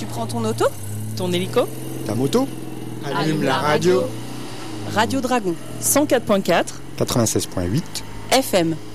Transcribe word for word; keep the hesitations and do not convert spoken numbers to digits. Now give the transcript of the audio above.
prends ton auto, Ton hélico, Ta moto, allume la radio. Radio Dragon, cent quatre virgule quatre quatre-vingt-seize virgule huit. F M.